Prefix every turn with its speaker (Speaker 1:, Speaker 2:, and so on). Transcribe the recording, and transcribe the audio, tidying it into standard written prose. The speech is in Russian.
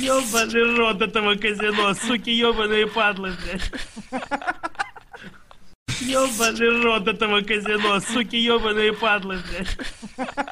Speaker 1: Ёбаный рот этого казино, суки ёбаные падлы, блядь. Ёбаный рот этого казино, суки ёбаные падлы, блядь.